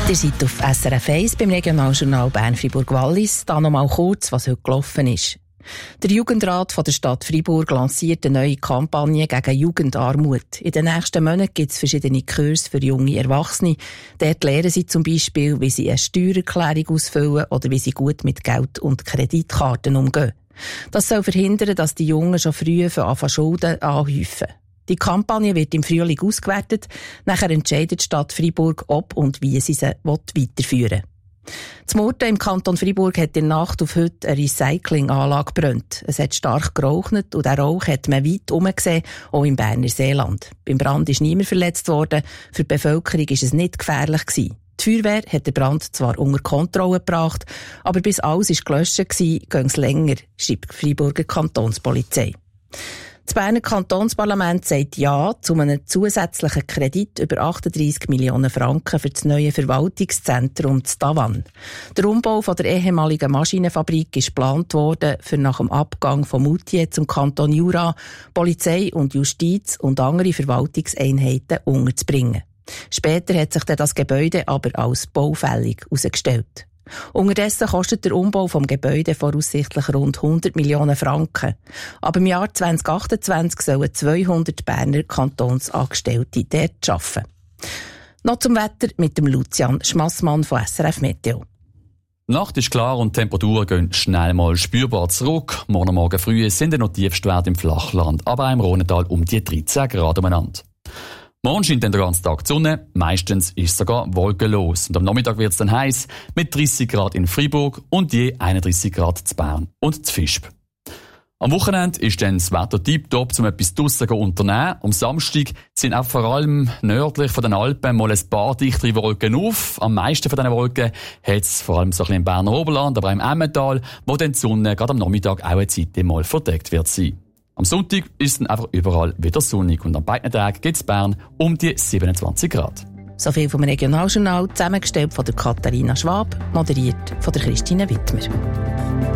Ihr seid auf SRF 1 beim Regionaljournal Bern-Fribourg-Wallis. Da noch mal kurz, was heute gelaufen ist. Der Jugendrat von der Stadt Freiburg lanciert eine neue Kampagne gegen Jugendarmut. In den nächsten Monaten gibt es verschiedene Kurse für junge Erwachsene. Dort lernen sie zum Beispiel, wie sie eine Steuererklärung ausfüllen oder wie sie gut mit Geld- und Kreditkarten umgehen. Das soll verhindern, dass die Jungen schon früh anfangen Schulden anhäufen. Die Kampagne wird im Frühling ausgewertet. Nachher entscheidet die Stadt Freiburg, ob und wie sie sie weiterführen will. Zum Murten im Kanton Freiburg hat in der Nacht auf heute eine Recyclinganlage gebrannt. Es hat stark geraucht und den Rauch hat man weit herum gesehen, auch im Berner Seeland. Beim Brand ist niemand verletzt worden. Für die Bevölkerung war es nicht gefährlich gewesen. Die Feuerwehr hat den Brand zwar unter Kontrolle gebracht, aber bis alles gelöscht war, ging es länger, schreibt die Freiburger Kantonspolizei. Das Berner Kantonsparlament sagt Ja zu einem zusätzlichen Kredit über 38 Millionen Franken für das neue Verwaltungszentrum zu Tavannes. Der Umbau von der ehemaligen Maschinenfabrik ist geplant worden, für nach dem Abgang von Moutier zum Kanton Jura Polizei und Justiz und andere Verwaltungseinheiten unterzubringen. Später hat sich dann das Gebäude aber als baufällig herausgestellt. Unterdessen kostet der Umbau vom Gebäude voraussichtlich rund 100 Millionen Franken. Aber im Jahr 2028 sollen 200 Berner Kantonsangestellte dort arbeiten. Noch zum Wetter mit dem Lucian Schmassmann von SRF Meteo. Die Nacht ist klar und die Temperaturen gehen schnell mal spürbar zurück. Morgen früh sind noch Tiefstwerte im Flachland, aber auch im Rhonental um die 13 Grad umeinander. Morgen scheint dann den ganzen Tag die Sonne, meistens ist es sogar wolkenlos. Und am Nachmittag wird es dann heiß, mit 30 Grad in Freiburg und je 31 Grad zu Bern und zu Visp. Am Wochenende ist dann das Wetter tiptop, um etwas draussen zu unternehmen. Am Samstag sind auch vor allem nördlich von den Alpen mal ein paar dichtere Wolken auf. Am meisten von diesen Wolken hat es vor allem so ein bisschen im Berner Oberland, aber auch im Emmental, wo dann die Sonne gerade am Nachmittag auch eine Zeit mal verdeckt wird sein. Am Sonntag ist es dann einfach überall wieder sonnig und an beiden Tagen geht es Bern um die 27 Grad. So viel vom Regionaljournal, zusammengestellt von der Katharina Schwab, moderiert von der Christine Wittmer.